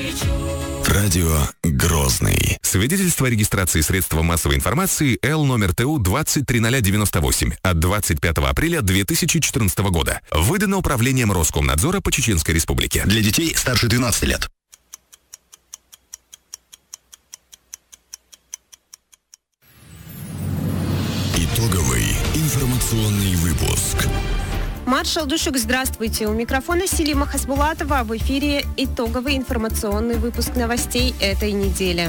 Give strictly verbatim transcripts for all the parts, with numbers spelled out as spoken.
Радио Грозный. Свидетельство о регистрации средства массовой информации Л номер ТУ двадцать три ноль девяносто восемь от двадцать пятого апреля две тысячи четырнадцатого года. Выдано Управлением Роскомнадзора по Чеченской Республике. Для детей старше двенадцати лет. Итоговый информационный выпуск. Маршал Душук, здравствуйте. У микрофона Селима Хасбулатова. В эфире итоговый информационный выпуск новостей этой недели.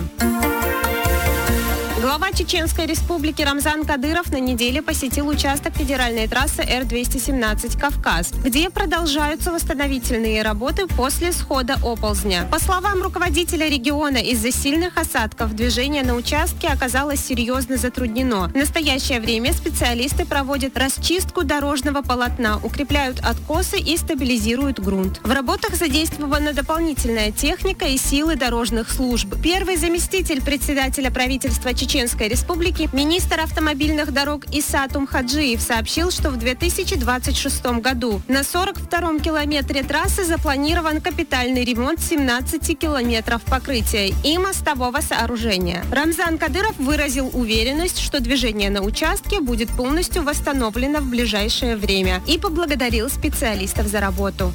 Глава Чеченской Республики Рамзан Кадыров на неделе посетил участок федеральной трассы Р двести семнадцать «Кавказ», где продолжаются восстановительные работы после схода оползня. По словам руководителя региона, из-за сильных осадков движение на участке оказалось серьезно затруднено. В настоящее время специалисты проводят расчистку дорожного полотна, укрепляют откосы и стабилизируют грунт. В работах задействована дополнительная техника и силы дорожных служб. Первый заместитель председателя правительства Чеченской Чеченской Республики, министр автомобильных дорог Иса Тумхаджиев сообщил, что в две тысячи двадцать шестом году на сорок втором километре трассы запланирован капитальный ремонт семнадцати километров покрытия и мостового сооружения. Рамзан Кадыров выразил уверенность, что движение на участке будет полностью восстановлено в ближайшее время и поблагодарил специалистов за работу.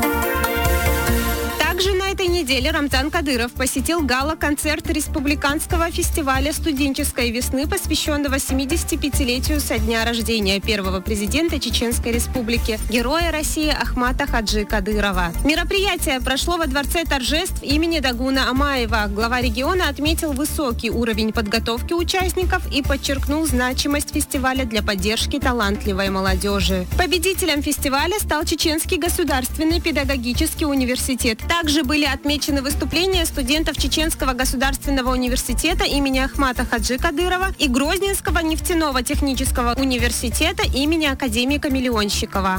Также на этой неделе Рамзан Кадыров посетил гала-концерт Республиканского фестиваля студенческой весны, посвященного семидесятипятилетию со дня рождения первого президента Чеченской Республики, героя России Ахмата Хаджи Кадырова. Мероприятие прошло во Дворце торжеств имени Дагуна Амаева. Глава региона отметил высокий уровень подготовки участников и подчеркнул значимость фестиваля для поддержки талантливой молодежи. Победителем фестиваля стал Чеченский государственный педагогический университет. Также были отмечены выступления студентов Чеченского государственного университета имени Ахмата Хаджи Кадырова и Грозненского нефтяного технического университета имени академика Миллионщикова.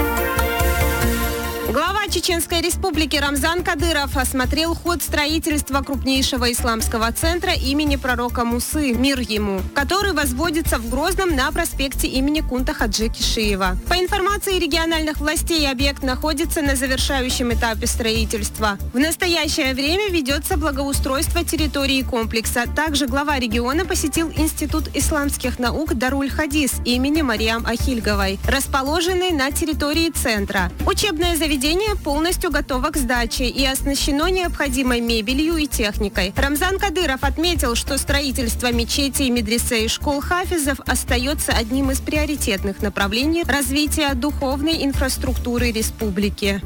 Глава Чеченской Республики Рамзан Кадыров осмотрел ход строительства крупнейшего исламского центра имени пророка Мусы «Мир ему», который возводится в Грозном на проспекте имени Кунта Хаджи Кишиева. По информации региональных властей, объект находится на завершающем этапе строительства. В настоящее время ведется благоустройство территории комплекса. Также глава региона посетил Институт исламских наук Даруль-Хадис имени Мариам Ахильговой, расположенный на территории центра. Учебное заведение Заведение полностью готово к сдаче и оснащено необходимой мебелью и техникой. Рамзан Кадыров отметил, что строительство мечетей, медресе и школ хафизов остается одним из приоритетных направлений развития духовной инфраструктуры республики.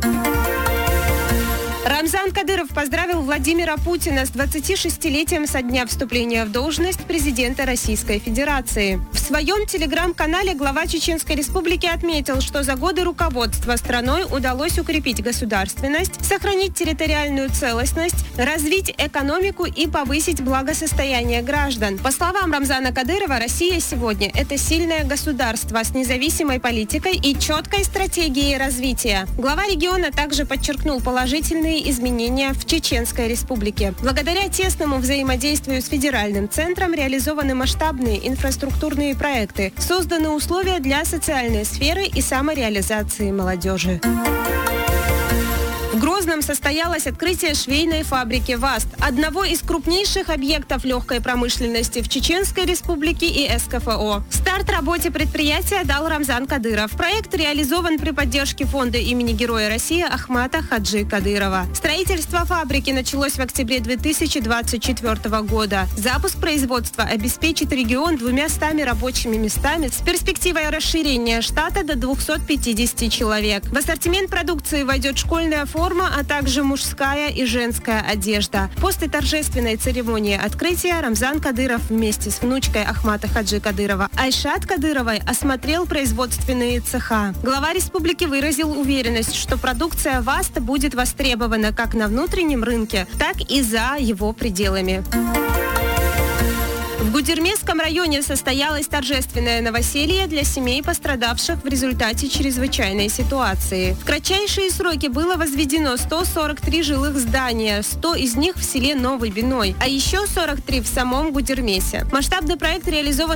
Рамзан Кадыров поздравил Владимира Путина с двадцатишестилетием со дня вступления в должность президента Российской Федерации. В своем телеграм-канале глава Чеченской Республики отметил, что за годы руководства страной удалось укрепить государственность, сохранить территориальную целостность, развить экономику и повысить благосостояние граждан. По словам Рамзана Кадырова, Россия сегодня – это сильное государство с независимой политикой и четкой стратегией развития. Глава региона также подчеркнул положительные изменения в Чеченской Республике. Благодаря тесному взаимодействию с федеральным центром реализованы масштабные инфраструктурные проекты, созданы условия для социальной сферы и самореализации молодежи. В Грозном состоялось открытие швейной фабрики «ВАСТ», одного из крупнейших объектов легкой промышленности в Чеченской Республике и эс ка эф о. Старт работе предприятия дал Рамзан Кадыров. Проект реализован при поддержке фонда имени Героя России Ахмата Хаджи Кадырова. Строительство фабрики началось в октябре две тысячи двадцать четвёртого года. Запуск производства обеспечит регион двумястами рабочими местами с перспективой расширения штата до двухсот пятидесяти человек. В ассортимент продукции войдет школьная форма, а также мужская и женская одежда. После торжественной церемонии открытия Рамзан Кадыров вместе с внучкой Ахмата Хаджи Кадырова Айшат Кадыровой осмотрел производственные цеха. Глава республики выразил уверенность, что продукция ВАСТ будет востребована как на внутреннем рынке, так и за его пределами. В Гудермесском районе состоялось торжественное новоселье для семей, пострадавших в результате чрезвычайной ситуации. В кратчайшие сроки было возведено сто сорок три жилых здания, сто из них в селе Новый Биной, а еще сорок три в самом Гудермесе. Масштабный проект реализован